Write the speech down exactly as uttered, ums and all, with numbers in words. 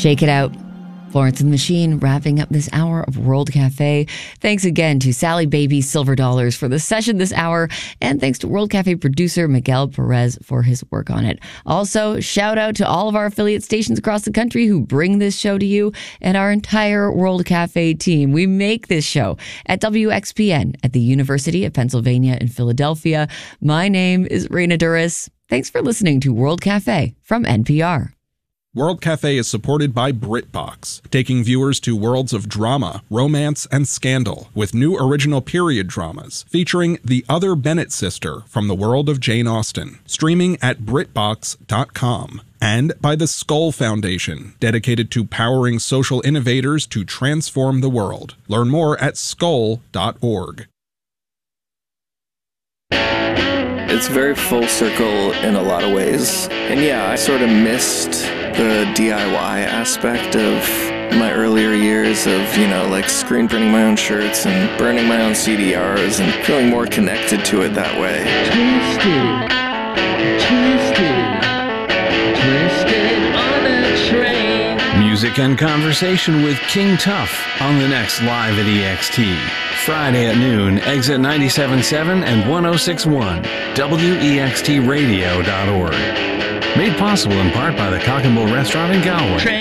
Shake it out. Florence and the Machine wrapping up this hour of World Cafe. Thanks again to Sally Baby Silver Dollars for the session this hour. And thanks to World Cafe producer Miguel Perez for his work on it. Also, shout out to all of our affiliate stations across the country who bring this show to you and our entire World Cafe team. We make this show at W X P N at the University of Pennsylvania in Philadelphia. My name is Raina Duras. Thanks for listening to World Cafe from N P R. World Cafe is supported by BritBox, taking viewers to worlds of drama, romance, and scandal with new original period dramas featuring the other Bennett sister from the world of Jane Austen, streaming at Brit Box dot com. And by the Skoll Foundation, dedicated to powering social innovators to transform the world. Learn more at skoll dot org. It's very full circle in a lot of ways. And yeah, I sort of missed the D I Y aspect of my earlier years of, you know, like screen printing my own shirts and burning my own C D Rs and feeling more connected to it that way. Twisted, twisted on a train. Music and conversation with King Tuff on the next Live at E X T. Friday at noon, exit ninety-seven point seven and one oh six point one, W E X T radio dot org. Made possible in part by the Cock and Bull Restaurant in Galway.